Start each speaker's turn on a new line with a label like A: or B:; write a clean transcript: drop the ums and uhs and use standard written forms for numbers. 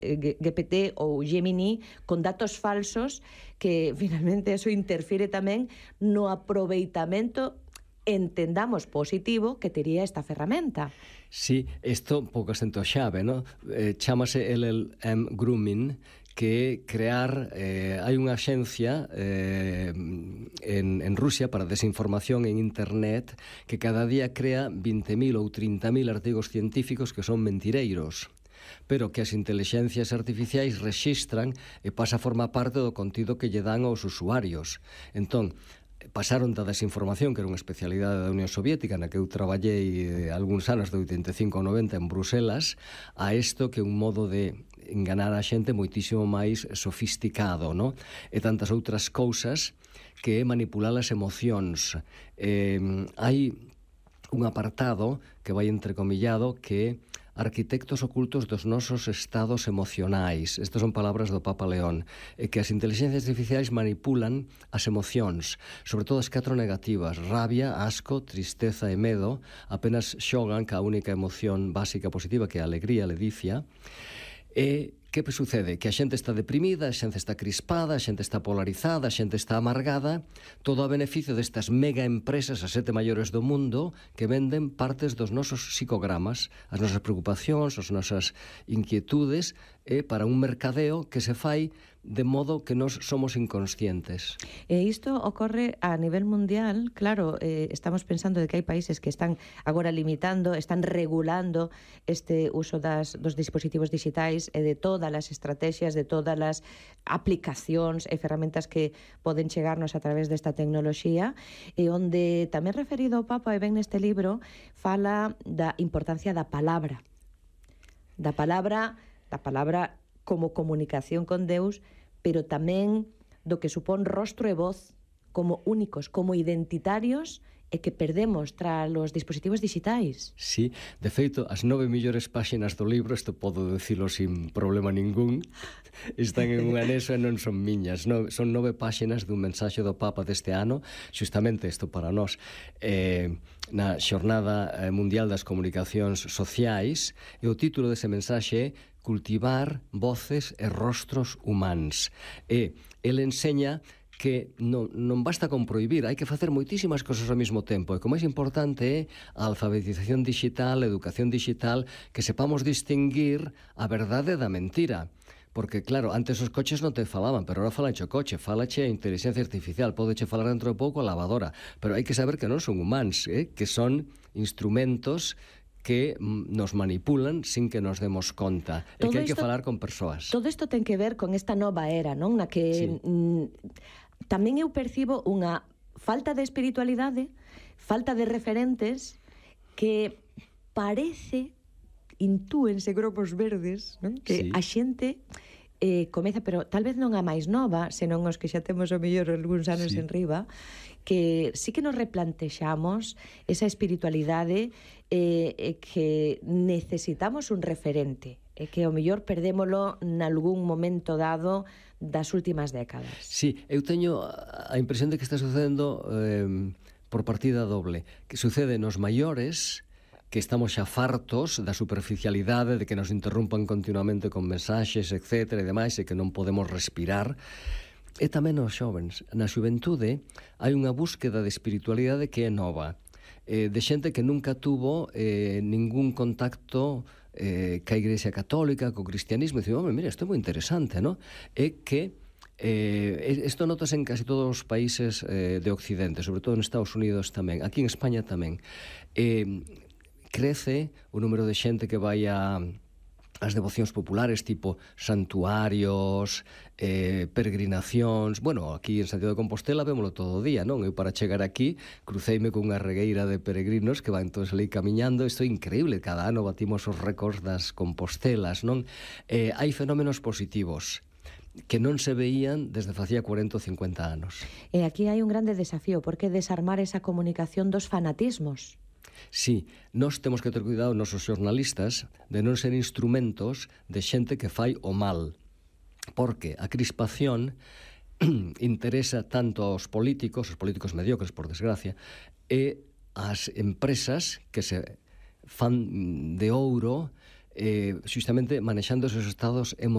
A: GPT ou Gemini con datos falsos que finalmente eso interfiere tamén no aproveitamento, entendamos, positivo que tería esta ferramenta.
B: Sí, isto pouco acento xave, non? Chámase LLM Grooming, que crear, hai unha axencia en Rusia para desinformación en internet que cada día crea 20.000 ou 30.000 artigos científicos que son mentireiros, pero que as intelixencias artificiais rexistran e pasa a formar parte do contido que lle dan aos usuarios. Entón, pasaron da desinformación, que era unha especialidade da Unión Soviética na que eu traballei algúns anos de 85 ao 90 en Bruselas, a isto que é un modo de enganar a xente moitísimo máis sofisticado, no? E tantas outras cousas que é manipular as emocións. Hai un apartado que vai entrecomillado que arquitectos ocultos dos nosos estados emocionais. Estas son palabras do Papa León. Que as inteligencias artificiais manipulan as emocións, sobre todo as 4 negativas: rabia, asco, tristeza e medo. Apenas xogan ca única emoción básica positiva, que é a alegría, a ledicia. E que sucede? Que a xente está deprimida, a xente está crispada, a xente está polarizada, a xente está amargada, todo a beneficio destas mega empresas, as 7 maiores do mundo, que venden partes dos nosos psicogramas, as nosas preocupacións, as nosas inquietudes, para un mercadeo que se fai de modo que nós somos inconscientes.
A: E isto ocorre a nivel mundial. Claro, estamos pensando de que hai países que están agora limitando, están regulando este uso dos dispositivos digitais e de todas as estrategias, de todas as aplicacións e ferramentas que poden chegarnos a través desta tecnoloxía, e onde tamén referido ao Papa, e ben neste libro, fala da importancia da palabra como comunicación con Deus, pero tamén do que supón rostro e voz como únicos, como identitarios, e que perdemos tras os dispositivos digitais.
B: Sí, de feito, as 9 millores páxinas do libro, isto podo decilo sin problema ningún, están en un anexo e non son miñas. Son 9 páxinas dun mensaxe do Papa deste ano, xustamente isto para nós, na Xornada Mundial das Comunicacións Sociais, e o título dese mensaxe é Cultivar voces e rostros humanos. E ele enseña que non basta con prohibir, hai que facer moitísimas cosas ao mesmo tempo, e o máis importante é a alfabetización digital, a educación digital, que sepamos distinguir a verdade da mentira. Porque, claro, antes os coches non te falaban, pero ahora falanche o coche, falache a inteligencia artificial, podeche falar dentro de pouco a lavadora, pero hai que saber que non son humanos, que son instrumentos que nos manipulan sin que nos demos conta, e que hai que falar con persoas.
A: Todo isto ten que ver con esta nova era, non? Na que tamén eu percibo unha falta de espiritualidade, falta de referentes, que parece, intúense grupos verdes, non? Que a xente comeza, pero tal vez non a máis nova, senón os que xa temos o mellor algúns anos enriba, que sí que nos replantexamos esa espiritualidade, que necesitamos un referente, e que o mellor perdémolo nalgún momento dado das últimas décadas.
B: Sí, eu teño a impresión de que está sucedendo por partida doble, que sucede nos maiores, que estamos xa fartos da superficialidade, de que nos interrumpan continuamente con mensaxes, etc. e demais, e que non podemos respirar. E tamén os xóvens. Na xuventude hai unha búsqueda de espiritualidade que é nova, de xente que nunca tuvo ningún contacto ca Igrexa Católica, co cristianismo, e dicen, mira, isto é moi interesante, non? É que isto notase en casi todos os países de Occidente, sobre todo en Estados Unidos tamén, aquí en España tamén. Crece o número de xente que vai as devocións populares, tipo santuarios, peregrinacións. Bueno, aquí en Santiago de Compostela vémolo todo o día, non? Eu para chegar aquí cruceime con unha regueira de peregrinos que van todos ali camiñando. Isto é increíble, cada ano batimos os récords das Compostelas, non? Hai fenómenos positivos que non se veían desde facía 40 ou 50 anos.
A: E aquí hai un grande desafío, porque desarmar esa comunicación dos fanatismos.
B: Sí, nós temos que ter cuidado, nosos xornalistas, de non ser instrumentos de xente que fai o mal, porque a crispación interesa tanto aos políticos mediocres, por desgracia, e as empresas que se fan de ouro, xustamente manexando esos estados emocionais